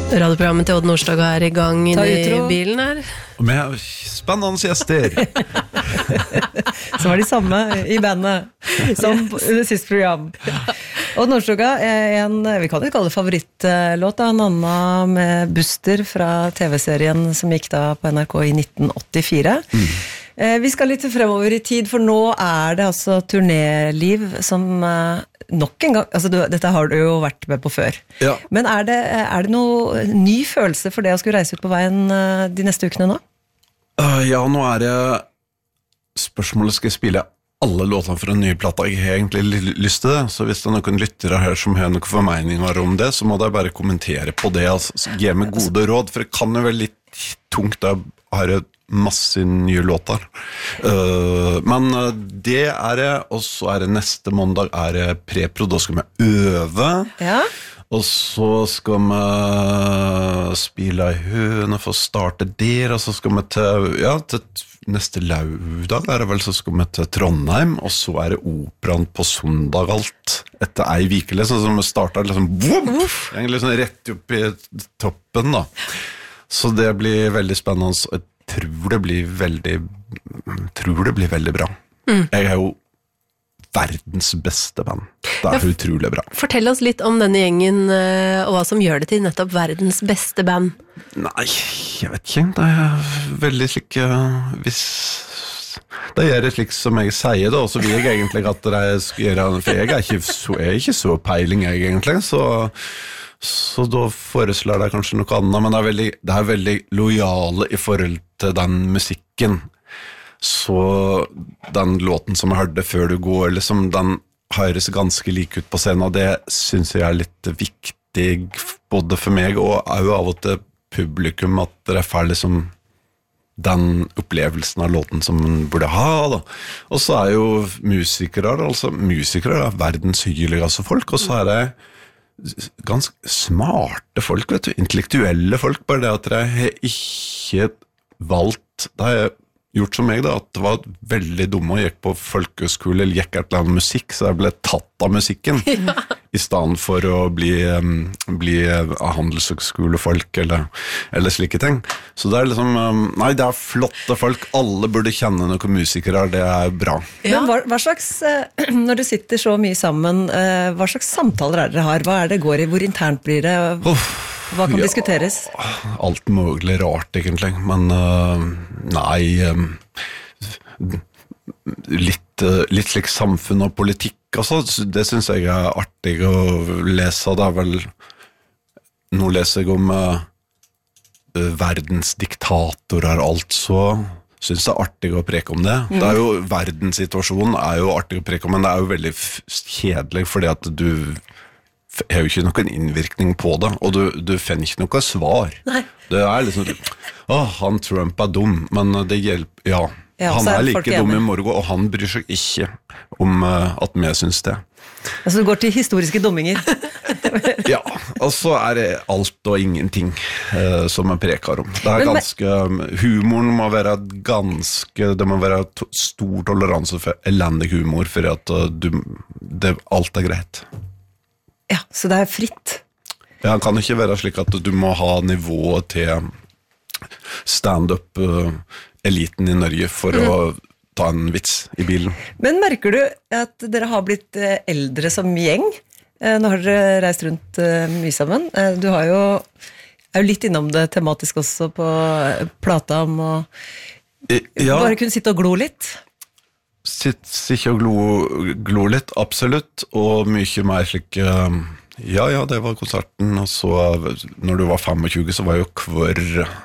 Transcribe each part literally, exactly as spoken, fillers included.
Radioprogrammet til Odd Nordstoga er i gang inne i bilen her. Med spennende gjester. Så var de samme i bandet som i det siste program. Odd Nordstoga er en, vi kan jo kalle det favorittlåt, en annen med Buster fra T V-serien som gikk da på N R K i nitten åttifire. Mm. Vi skal litt fremover i tid, for nå er det altså turnéliv som nok en gang, altså du, dette har du jo vært med på før. Ja. Men er det, er det noe ny følelse for det å skulle reise ut på veien de neste ukene nå? Uh, ja, nå er det spørsmålet, skal jeg spille alle låtene for en ny platte? Jeg har egentlig lyst til det, så hvis det er noen lyttere her som har noen formeninger om det, så må de bare kommentere på det, altså, gi meg gode råd, for det kan jo være litt tungt da har jeg masse nye låter. Uh, men uh, det er det, og så er det neste måndag er det prepro, da skal vi øve. Ja. Og så skal vi spille i høne for å starte der, og så skal vi til, ja, til neste laudag er det vel, så skal vi til Trondheim, og så er det operaen på søndag alt, etter ei vikele, så vi starter liksom, boom, egentlig sånn rett opp i toppen da. Så det blir veldig spennende, og jeg tror det blir veldig, tror det blir veldig bra. Mm. Jeg er jo verdens beste band. Det er ja, utrolig bra. Fortell oss litt om denne gjengen, og hva som gjør det til nettopp verdens beste band. Nei, jeg vet ikke. Det er veldig slik, hvis det gjør det slik som jeg sier da, og så vil jeg egentlig at det skal gjøre, for jeg er ikke så, jeg er ikke så peiling jeg egentlig, så Så da foreslår jeg kanskje noe annet, men det er, veldig, det er veldig lojale i forhold til den musikken. Så den låten som jeg hørte før du går, liksom, den høres ganske like ut på scenen, og det synes jeg er litt viktig, både for meg og av og til publikum, at det er liksom den opplevelsen av låten som man burde ha da. Og så er jo musikere, altså musikere er verdens hyggeligste folk, og så er det ganske smarte folk, vet du, intellektuelle folk, bare det at jeg har ikke valgt, det har jeg gjort som meg da, at det var veldig dumme og gikk på folkeskole eller gikk et eller annet musikk, så jeg ble tatt av musikken ja. I stedet for å bli, um, bli handelshøgskolefolk eller, eller slike ting. Så det er liksom, um, nei, det er flotte folk, alle burde kjenne noen musikere, det er bra. Ja. Men hva, hva slags, når du sitter så mye sammen, hva slags samtaler er dere har? Hva er det går i? Hvor internt blir det? Hva kan ja, diskuteres? Alt mulig rart egentlig, men uh, nei, um, litt, uh, litt slik samfunn og politikk, altså, det synes jeg er artig å lese. Det er vel, nå leser jeg om uh, verdens diktatorer, alt så synes det er artig å preke om det. Mm. Det er jo, verdenssituasjonen er jo artig å preke om, men det er jo veldig kjedelig, fordi at du har jo ikke noen innvirkning på det, og du, du finner ikke noe svar. Nei. Det er liksom, åh, han Trump er dum, men det hjelper, ja, ja han er, er like dum i morgen, og han bryr seg ikke om uh, at vi synes det. Altså du går til historiske dumminger. Ja, og så er det alt og ingenting uh, som jeg preker om. Det er men, ganske, humoren må være ganske, det må være to, stor toleranse for elendig humor, for at uh, du, det, alt er greit. Ja, så det er fritt. Ja, det kan ikke være slik at du må ha nivået til stand-up-eliten i Norge for mm. å ta en vits i bilen. Men merker du at dere har blitt eldre som gjeng? Nå har dere reist rundt mye sammen. Du har jo, er jo litt innom det tematisk også på plata om å ja. Bare kunne sitte og glo litt. Sitt ikke og glo, glo litt, absolutt, og mye mer slik, ja, ja, det var konserten, og så når du var tjuefem, så var jo hver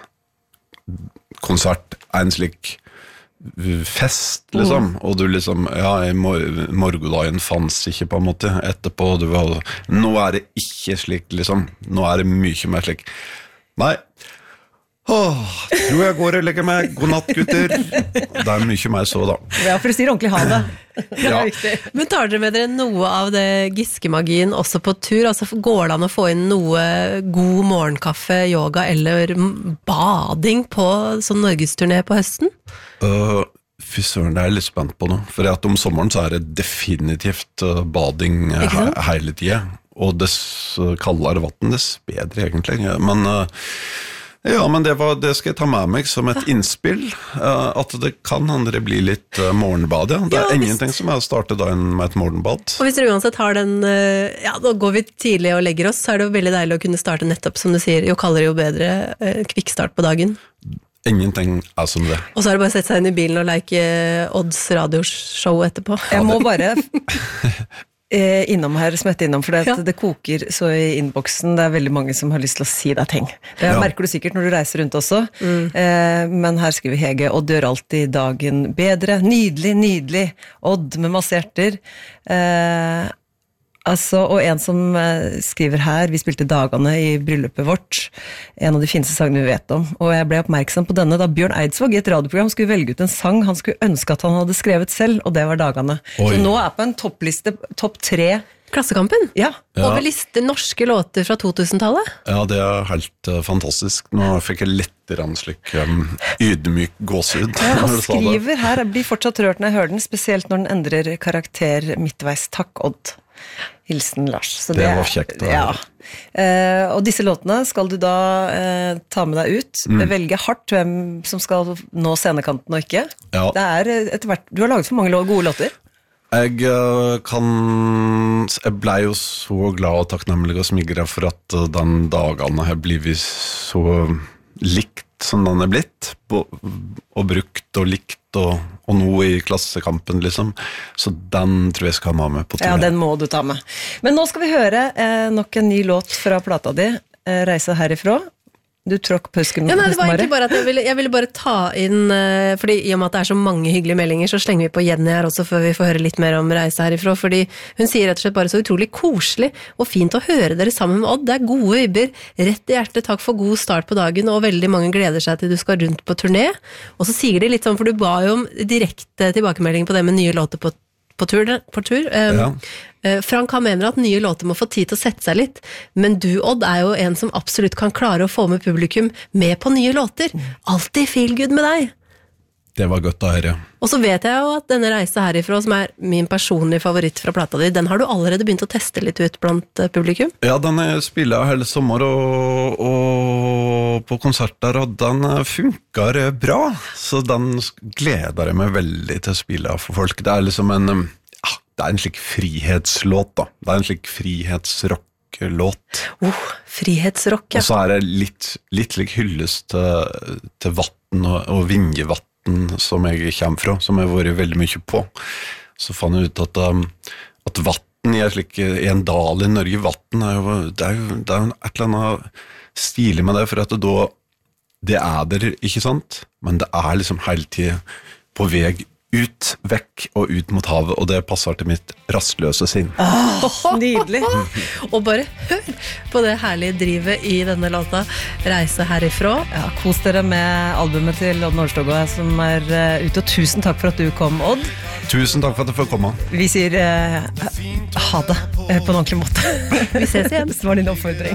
konsert en slik fest, liksom, mm. og du liksom, ja, i mor- morgendagen fanns ikke på en måte, etterpå, du var, nå er det ikke slik, liksom, nå er det mye mer slik, nei, Åh, tror jeg går og legger meg. God natt, gutter. Det er mye mer så da. Ja, for du sier ordentlig ha det. Det er ja. viktig. Men tar dere med dere noe av det Giske-magien også på tur? Altså går det an å få inn noe god morgenkaffe, yoga eller bading på sånn norgesturné på høsten? Uh, fy søren, det er jeg litt spent på nå. For at om sommeren så er det definitivt uh, bading he- hele tiden. og dess kaldere vatten, dess bedre egentlig. Men ja, men det, var, det skal jeg ta med meg som et innspill, at det kan hende det blir litt morgenbad, ja. Det er ja, ingenting hvis... som er å starte dagen med et morgenbad. Og hvis dere uansett har den, ja, da går vi tidlig og legger oss, så er det jo veldig deilig å kunne starte nettopp, som du sier, jo kaldere jo bedre, kvikkstart på dagen. Ingenting er som det. Og så er det bare å sette seg inn i bilen og leke Odds radioshow etterpå. Jeg må bare... innom her, smette innom, for det, ja. det koker så i innboksen, det er veldig mange som har lyst til å si deg ting. Det ja. merker du sikkert når du reiser rundt også, mm. eh, men her skriver Hege, Odd gjør alltid dagen bedre. Nydelig, nydelig. Odd med masse hjerter. Eh, altså, og en som eh, skriver her, vi spilte Dagene i bryllupet vårt, en av de fineste sangene vi vet om, og jeg ble oppmerksom på denne da Bjørn Eidsvåg i et radioprogram skulle velge ut en sang han skulle ønske at han hadde skrevet selv, og det var Dagene. Oi. Så nå er på en toppliste, topp tre. Klassekampen? Ja. ja. Over liste norske låter fra to-tusentallet? Ja, det er helt uh, fantastisk. Nå fikk jeg litt slik um, ydmyk gåsehud. Ja, og skriver her, jeg blir fortsatt rørt når jeg hører den, spesielt når den endrer karakter midtveis. Takk, Odd. Hilsen Lars. Så det, det var kjekt. Ja. Eh, og disse låtene skal du da eh, ta med deg ut, mm. velge hardt hvem som skal nå scenekanten og ikke. Ja. Det er etter hvert, du har laget for mange gode låter. Jeg uh, kan Jeg ble jo så glad og takknemlig og smigret for at uh, den dagene har blitt så likt som den er blitt, og brukt og likt og, og noe i Klassekampen liksom, så den tror jeg skal ha med på tur. Ja, den må du ta med. Men nå skal vi høre eh, nok en ny låt fra plata di, eh, Reise herifra. Du tråkk pøsken. Ja, nei, det var egentlig bare at jeg ville, jeg ville bare ta inn, uh, fordi i og med at det er så mange hyggelige meldinger, så slenger vi på Jenny her også, før vi får høre litt mer om Reise herifra, fordi hun sier rett og slett bare så utrolig koselig og fint å høre dere sammen med Odd. Det er gode vibber, rett i hjertet, takk for god start på dagen, og veldig mange gleder seg til du skal rundt på turné. Og så sier de litt sånn, for du ba jo om direkte tilbakemelding på det med nye låter på på tur. På tur. Um, ja. uh, Frank han mener at nye låter må få tid til å sette seg litt, men du, Odd, er jo en som absolutt kan klare å få med publikum med på nye låter. Alltid feel good med deg. Det var godt å høre. Og så vet jeg jo at denne Reise herifra, som er min personlige favoritt fra plata di, den har du allerede begynt å teste litt ut blant publikum? Ja, den spiller hele sommer og, og på konserter, og den funker bra. Så den gleder jeg meg veldig til å spille for folk. Det er liksom en, ja, det er en slik frihetslåt da. Det er en slik frihetsrocklåt. Oh, frihetsrock, ja. Og så er det litt, litt like hyllest til, til vatten og, og vingevatten som jeg kommer fra, som jeg har vært veldig mye på. Så fant jeg ut at, um, at vatten i, slik, i en dal i Norge, vatten er jo, det er jo, det er jo et eller annet stilig med det, for at det da, det er der, ikke sant? Men det er liksom hele tiden på vei ut, vekk og ut mot havet, og det passer til mitt rastløse sinn. Oh, nydelig! Og bare hør på det herlige drivet i denne låta, Reise herifra. Ja, kos dere med albumet til Odd Nordstoga som er uh, ute, og tusen takk for at du kom, Odd. Tusen takk for at du får komme. Vi sier uh, ha det uh, på en ordentlig måte. Vi ses igjen. Det var din oppfordring.